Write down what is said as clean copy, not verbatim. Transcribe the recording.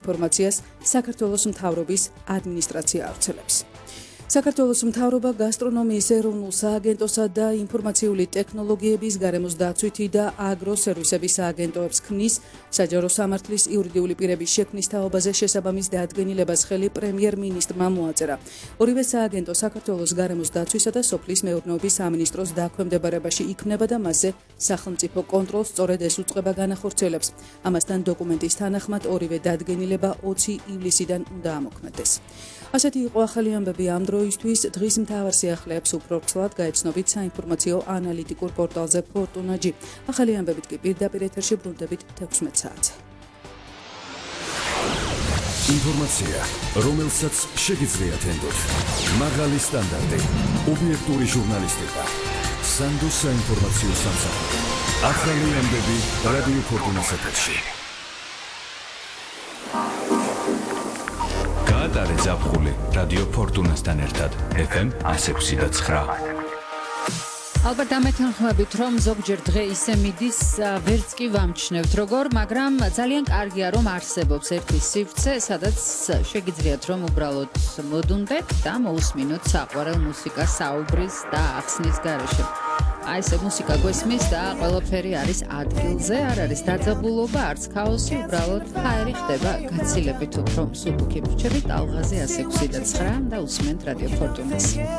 ინფორმაციას საქართველოს მთავრობის ადმინისტრაცია ავრცელებს. საქართველოს მთავრობა გასტრონომიის ეროვნულ სააგენტოსა და ინფორმაციული ტექნოლოგიების, გარემოს დაცვითი და აგროსერვისების სააგენტოებს ქმნის საჯარო სამართლის იურიდიული პირების შექმნის თაობაზე შესაბამის დადგენილებას ხელი პრემიერ-მინისტრმა მოაწერა. ორივე სააგენტო საქართველოს გარემოს დაცვისა და სოფლის მეურნეობის სამინისტროს დაქვემდებარებაში იქმნება და მასზე სახელმწიფო კონტროლს სწორედ ეს უწყება განახორციელებს. ამასთან დოკუმენტის თანახმად ორივე დადგენილება 20 ივლისიდან უნდა ამოქმედდეს. ასეთი იყო ახალი ამბები ამ დროისთვის. დღის მთავარ სიახლეებს უფრო ვრცლად გაეცნობით საინფორმაციო ანალიტიკურ პორტალზე Fortuna.gi. ახალი ამბებით კი პირდაპირ ეთერში ბრუნდებით 16 საათზე. ინფორმაცია, რომელსაც შეგიძლიათ ენდოთ. მაღალი სტანდარტი, ობიექტური ჟურნალისტიკა. სანდოს საინფორმაციო სამსახური. ახალი ამბები რადიო Fortuna-ს ეთერში. გაატარე ზაფხული რადიო Fortuna-სთან ერთად FM 106.9. ალბათ ამეთანხმებით, რომ ზოგჯერ დღე ისე მიდის, ვერც კი ვამჩნევთ როგორ, მაგრამ ძალიან კარგია, რომ არსებობს ერთი სივრცე, სადაც შეგიძლიათ, რომ უბრალოდ მოდუნდეთ და მოусმინოთ საყვარელ მუსიკას საუბრის და ახსნის გარეშე. აი ესე მუსიკა გვესმის და ყველაფერი არის ადგილზე, არ არის დაძაბულობა, არც ქაოსი, უბრალოდ ჰაერი ხდება გაცილებით უფრო მსუბუქი. ვრჩებით ალღაზე 106.9 და უსმენთ რადიო Fortuna-ს.